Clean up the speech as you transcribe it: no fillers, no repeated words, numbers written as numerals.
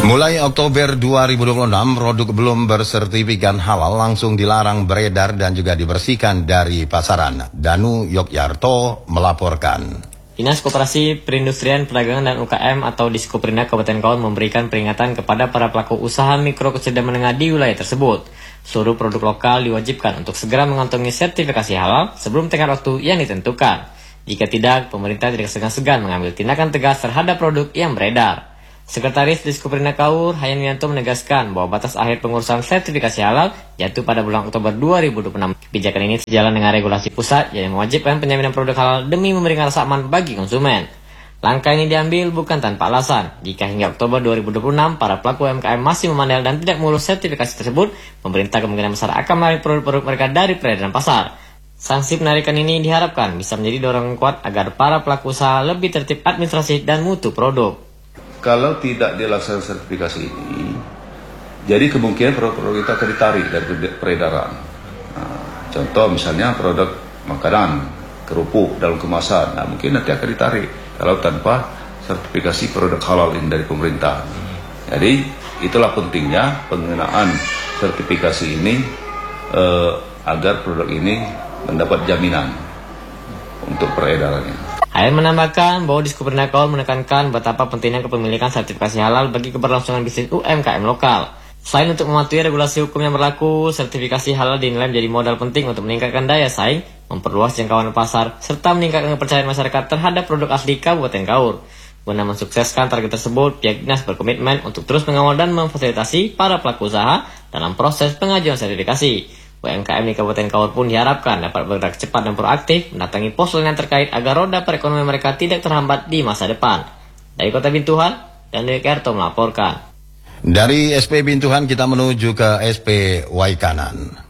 Mulai Oktober 2026, produk belum bersertifikat halal langsung dilarang beredar dan juga dibersihkan dari pasaran. Danu Yogyarto melaporkan. Dinas Koperasi Perindustrian Perdagangan dan UKM atau Diskoperindak Kabupaten Kaur memberikan peringatan kepada para pelaku usaha mikro kecil dan menengah di wilayah tersebut. Seluruh produk lokal diwajibkan untuk segera mengantongi sertifikasi halal sebelum tenggat waktu yang ditentukan. Jika tidak, pemerintah tidak segan-segan mengambil tindakan tegas terhadap produk yang beredar. Sekretaris Diskoperindak Kaur, Hayan Wianto menegaskan bahwa batas akhir pengurusan sertifikasi halal jatuh pada bulan Oktober 2026. Kebijakan ini sejalan dengan regulasi pusat yang mewajibkan penjaminan produk halal demi memberikan rasa aman bagi konsumen. Langkah ini diambil bukan tanpa alasan. Jika hingga Oktober 2026 para pelaku UMKM masih memandai dan tidak mengurus sertifikasi tersebut, pemerintah kemungkinan besar akan menarik produk-produk mereka dari peredaran pasar. Sanksi penarikan ini diharapkan bisa menjadi dorongan kuat agar para pelaku usaha lebih tertib administrasi dan mutu produk. Kalau tidak dilaksanakan sertifikasi ini, jadi kemungkinan produk-produk kita akan ditarik dari peredaran. Contoh misalnya produk makanan, kerupuk dalam kemasan, mungkin nanti akan ditarik kalau tanpa sertifikasi produk halal ini dari pemerintah. Jadi itulah pentingnya penggunaan sertifikasi ini agar produk ini mendapat jaminan untuk peredarannya. Hayan menambahkan bahwa Diskoperindak Kaur menekankan betapa pentingnya kepemilikan sertifikasi halal bagi keberlangsungan bisnis UMKM lokal. Selain untuk mematuhi regulasi hukum yang berlaku, sertifikasi halal dinilai menjadi modal penting untuk meningkatkan daya saing, memperluas jangkauan pasar, serta meningkatkan kepercayaan masyarakat terhadap produk asli Kabupaten Kaur. Guna mensukseskan target tersebut, pihak dinas berkomitmen untuk terus mengawal dan memfasilitasi para pelaku usaha dalam proses pengajuan sertifikasi. UMKM di Kabupaten Kaur pun diharapkan dapat bergerak cepat dan proaktif mendatangi pos layanan terkait agar roda perekonomian mereka tidak terhambat di masa depan. Dari Kota Bintuhan, Danu Yogyarto melaporkan. Dari SP Bintuhan kita menuju ke SP Waikanan.